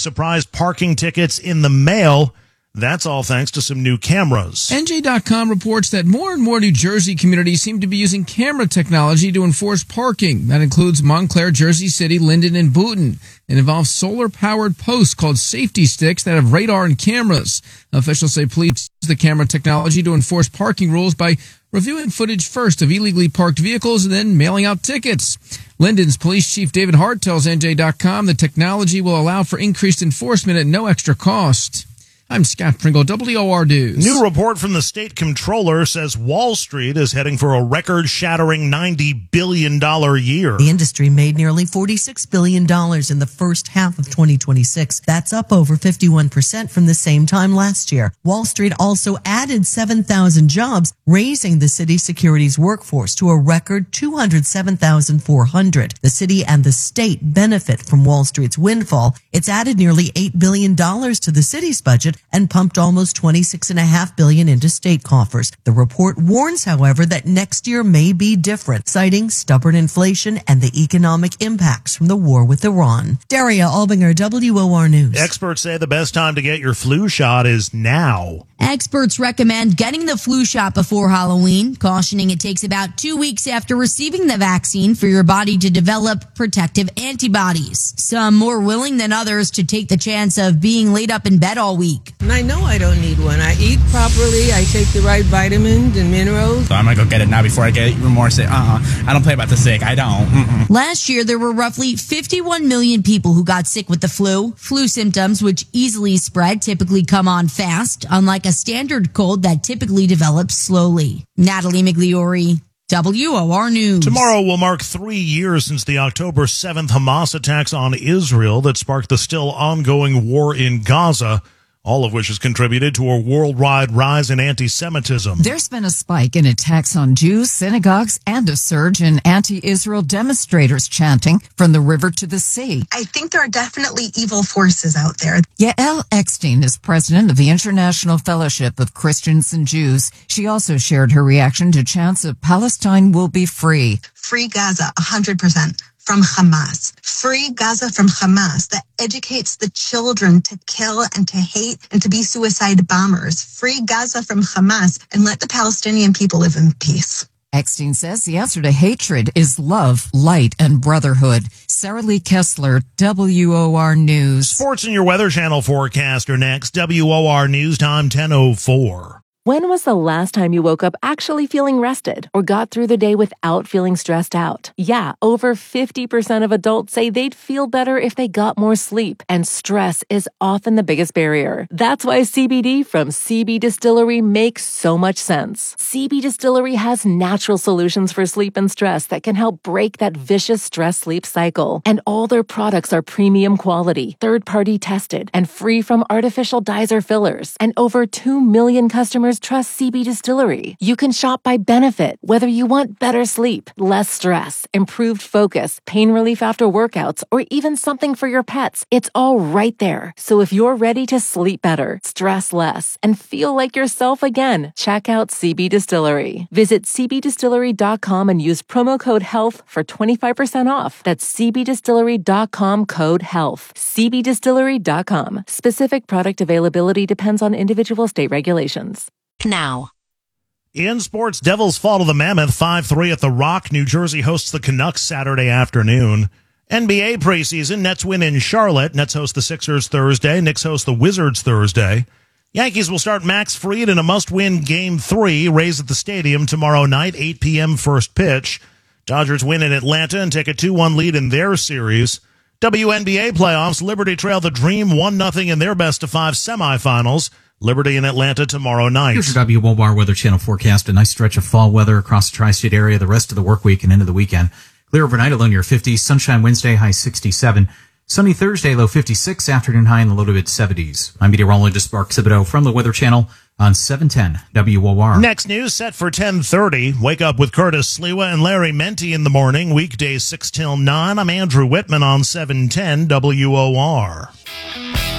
surprise parking tickets in the mail. That's all thanks to some new cameras. NJ.com reports that more and more New Jersey communities seem to be using camera technology to enforce parking. That includes Montclair, Jersey City, Linden, and Boonton. It involves solar-powered posts called safety sticks that have radar and cameras. Officials say police use the camera technology to enforce parking rules by reviewing footage first of illegally parked vehicles and then mailing out tickets. Linden's Police Chief David Hart tells NJ.com the technology will allow for increased enforcement at no extra cost. I'm Scott Pringle, WOR News. New report from the state comptroller says Wall Street is heading for a record-shattering $90 billion year. The industry made nearly $46 billion in the first half of 2026. That's up over 51% from the same time last year. Wall Street also added 7,000 jobs, raising the city's securities workforce to a record 207,400. The city and the state benefit from Wall Street's windfall. It's added nearly $8 billion to the city's budget and pumped almost $26.5 billion into state coffers. The report warns, however, that next year may be different, citing stubborn inflation and the economic impacts from the war with Iran. Daria Albinger, WOR News. Experts say the best time to get your flu shot is now. Experts recommend getting the flu shot before Halloween, cautioning it takes about 2 weeks after receiving the vaccine for your body to develop protective antibodies. Some more willing than others to take the chance of being laid up in bed all week. And I know I don't need one. I eat properly. I take the right vitamins and minerals. So I'm going to go get it now before I get even more sick. I don't play about the sick. I don't. Last year, there were roughly 51 million people who got sick with the flu. Flu symptoms, which easily spread, typically come on fast, unlike a standard cold that typically develops slowly. Natalie Migliori, WOR News. Tomorrow will mark 3 years since the October 7th Hamas attacks on Israel that sparked the still ongoing war in Gaza, all of which has contributed to a worldwide rise in anti-Semitism. There's been a spike in attacks on Jews, synagogues, and a surge in anti-Israel demonstrators chanting from the river to the sea. I think there are definitely evil forces out there. Yael Eckstein is president of the International Fellowship of Christians and Jews. She also shared her reaction to chants of Palestine will be free. Free Gaza, 100%. From Hamas. Free Gaza from Hamas that educates the children to kill and to hate and to be suicide bombers. Free Gaza from Hamas and let the Palestinian people live in peace. Eckstein says the answer to hatred is love, light, and brotherhood. Sarah Lee Kessler, WOR News. Sports and your Weather Channel forecast are next. WOR News time 10:04. When was the last time you woke up actually feeling rested or got through the day without feeling stressed out? Yeah, over 50% of adults say they'd feel better if they got more sleep, and stress is often the biggest barrier. That's why CBD from CB Distillery makes so much sense. CB Distillery has natural solutions for sleep and stress that can help break that vicious stress-sleep cycle. And all their products are premium quality, third-party tested, and free from artificial dyes or fillers. And over 2 million customers trust CB Distillery. You can shop by benefit, whether you want better sleep, less stress, improved focus, pain relief after workouts, or even something for your pets. It's all right there. So if you're ready to sleep better, stress less, and feel like yourself again, check out CB Distillery. Visit cbdistillery.com and use promo code HEALTH for 25% off. That's cbdistillery.com code HEALTH. cbdistillery.com. Specific product availability depends on individual state regulations. Now. In sports, Devils fall to the Mammoth 5-3 at the Rock. New Jersey hosts the Canucks Saturday afternoon. NBA preseason, Nets win in Charlotte. Nets host the Sixers Thursday. Knicks host the Wizards Thursday. Yankees will start Max Fried in a must-win Game 3. Rays at the stadium tomorrow night, 8 p.m. first pitch. Dodgers win in Atlanta and take a 2-1 lead in their series. WNBA playoffs, Liberty trail the Dream 1-0 in their best-of-5 semifinals. Liberty in Atlanta tomorrow night. Here's your WOR Weather Channel forecast. A nice stretch of fall weather across the tri-state area the rest of the work week and into the weekend. Clear overnight, a low near 50. Sunshine Wednesday, high 67. Sunny Thursday, low 56. Afternoon high in the low to mid 70s. I'm meteorologist Mark Thibodeau from the Weather Channel on 710 WOR. Next news set for 10:30. Wake up with Curtis Sliwa and Larry Menti in the morning. Weekdays 6 till 9. I'm Andrew Whitman on 710 WOR.